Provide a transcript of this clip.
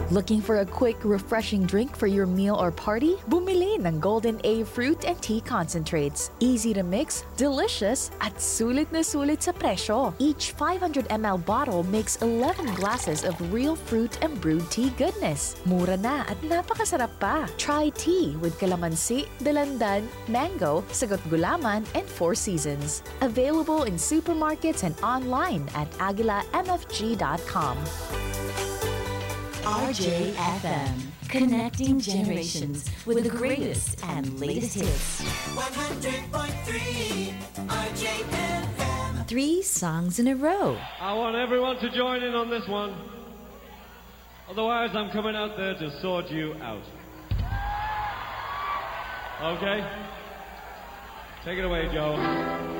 Looking for a quick, refreshing drink for your meal or party? Bumili ng Golden A Fruit and Tea Concentrates. Easy to mix, delicious, at sulit na sulit sa presyo. Each 500 ml bottle makes 11 glasses of real fruit and brewed tea goodness. Mura na at napakasarap pa. Try tea with calamansi, dalandan, mango, sagot gulaman, and Four Seasons. Available in supermarkets and online at aguilamfg.com. RJFM, connecting generations with the greatest and latest hits. 100.3 RJFM. 3 songs in a row. I want everyone to join in on this one. Otherwise, I'm coming out there to sort you out. Okay? Take it away, Joe.